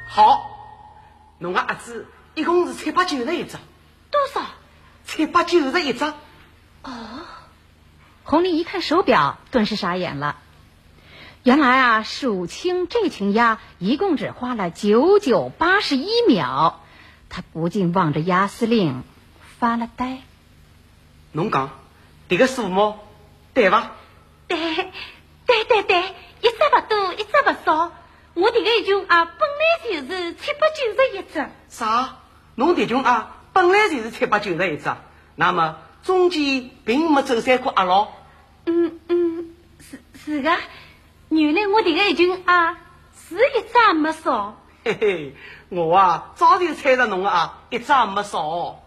好，侬个儿子一共是790一张。 多少 ？790一张。 哦。 红丽一看手表，顿时傻眼了。原来啊，数清这群鸭一共只花了9981秒。他不禁望着鸭司令发了呆。 侬讲这个数目对吧？ 对，一只不多，一只不少。我这个一群啊，本来就是791只。 啥？侬这群啊，本来就是791只，那么中间并没走散过鸭咯？ 是的，原来我这个一群啊，是一只也没少。 嘿嘿，我啊早就猜着侬啊，一只也没少。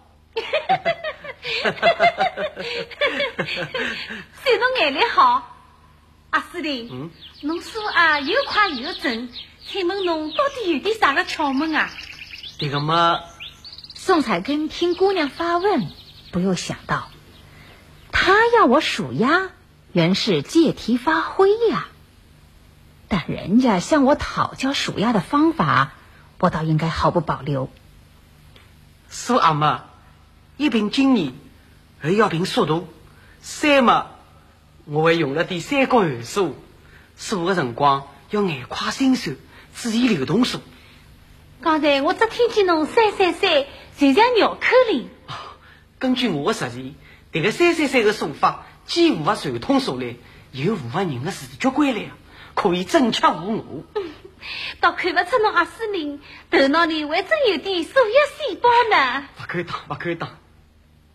算侬眼力好，阿司令。侬说啊，又快又准，请问侬到底有点啥个窍门啊？ 这个嘛， 宋彩根听姑娘发问，不由想到，她要我数鸭，原是借题发挥呀。但人家向我讨教数鸭的方法，我倒应该毫不保留。 数鸭嘛，一凭经验，二要凭速度。三嘛，我会用了点三角函数，数的辰光要眼快心算，注意流动数。 刚才我只听见侬333，就像绕口令。 根据我的实践，这个333的数法既符合传统数理，又符合人的视觉规律，可以正确无误。 倒看不出侬阿司令头脑里还真有点数学细胞呢。 不敢当。